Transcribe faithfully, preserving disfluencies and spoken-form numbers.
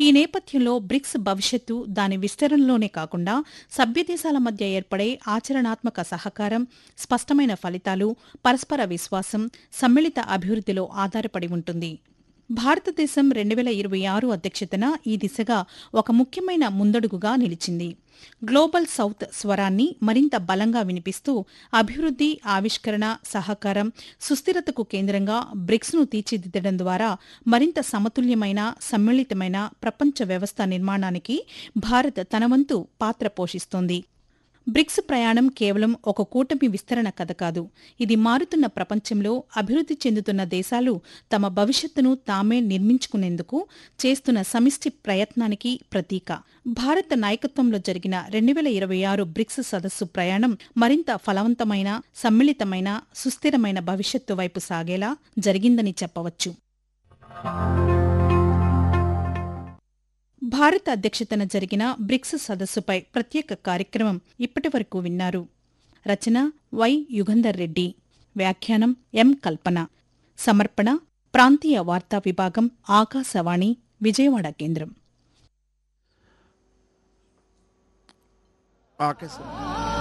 ఈ నేపథ్యంలో బ్రిక్స్ భవిష్యత్తు దాని విస్తరణలోనే కాకుండా సభ్యదేశాల మధ్య ఏర్పడే ఆచరణాత్మక సహకారం, స్పష్టమైన ఫలితాలు, పరస్పర విశ్వాసం, సమ్మిళిత అభివృద్ధిలో ఆధారపడి ఉంటుంది. భారతదేశం రెండు వేల ఇరవై ఆరు అధ్యక్షతన ఈ దిశగా ఒక ముఖ్యమైన ముందడుగుగా నిలిచింది. గ్లోబల్ సౌత్ స్వరాన్ని మరింత బలంగా వినిపిస్తూ అభివృద్ధి, ఆవిష్కరణ, సహకారం, సుస్థిరతకు కేంద్రంగా బ్రిక్స్ను తీర్చిదిద్దడం ద్వారా మరింత సమతుల్యమైన, సమ్మిళితమైన ప్రపంచ వ్యవస్థ నిర్మాణానికి భారత్ తన వంతు పాత్ర పోషిస్తోంది. బ్రిక్స్ ప్రయాణం కేవలం ఒక కూటమి విస్తరణ కథ కాదు. ఇది మారుతున్న ప్రపంచంలో అభివృద్ధి చెందుతున్న దేశాలు తమ భవిష్యత్తును తామే నిర్మించుకునేందుకు చేస్తున్న సమిష్టి ప్రయత్నానికి ప్రతీక. భారత్ నాయకత్వంలో జరిగిన రెండు వేల ఇరవై ఆరు బ్రిక్స్ సదస్సు ప్రయాణం మరింత ఫలవంతమైన, సమ్మిళితమైన, సుస్థిరమైన భవిష్యత్తు వైపు సాగేలా జరిగిందని చెప్పవచ్చు. భారత అధ్యక్షతన జరిగిన బ్రిక్స్ సదస్సుపై ప్రత్యేక కార్యక్రమం ఇప్పటివరకు విన్నారు. రచన వై యుగంధర్ రెడ్డి, వ్యాఖ్యానం ఎం కల్పన, సమర్పణ ప్రాంతీయ వార్తా విభాగం, ఆకాశవాణి విజయవాడ కేంద్రం. ఆకాశవాణి